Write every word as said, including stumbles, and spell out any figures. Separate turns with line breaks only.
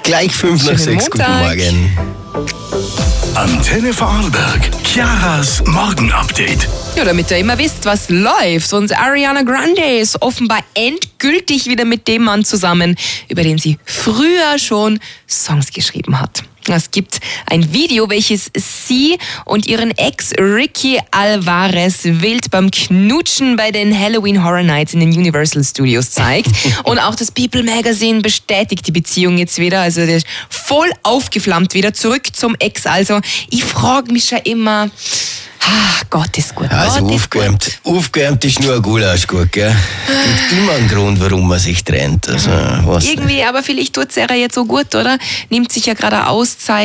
Gleich fünf nach
Schönen
sechs. Guten
Montag.
Morgen.
Antenne Vorarlberg. Chiaras Morgenupdate.
Ja, damit ihr immer wisst, was läuft. Und Ariana Grande ist offenbar endgültig wieder mit dem Mann zusammen, über den sie früher schon Songs geschrieben hat. Es gibt ein Video, welches sie und ihren Ex Ricky Alvarez wild beim Knutschen bei den Halloween Horror Nights in den Universal Studios zeigt. Und auch das People Magazine bestätigt die Beziehung jetzt wieder. Also der ist voll aufgeflammt wieder. Zurück zum Ex. Also ich frage mich schon immer, ah, Gott ist gut.
Also
Gott ist
aufgewärmt, aufgewärmt ist nur ein Gulaschgurk, gell? Gibt immer einen Grund, warum man sich trennt. Also, was
Irgendwie, aber vielleicht tut es ja jetzt so gut, oder? Nimmt sich ja gerade Auszeit.